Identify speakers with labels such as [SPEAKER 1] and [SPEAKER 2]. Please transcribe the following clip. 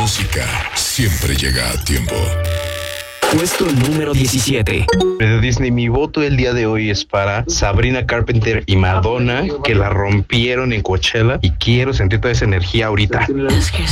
[SPEAKER 1] música siempre llega a tiempo.
[SPEAKER 2] Puesto número 17.
[SPEAKER 3] De Disney, mi voto el día de hoy es para Sabrina Carpenter y Madonna, que la rompieron en Coachella y quiero sentir toda esa energía ahorita.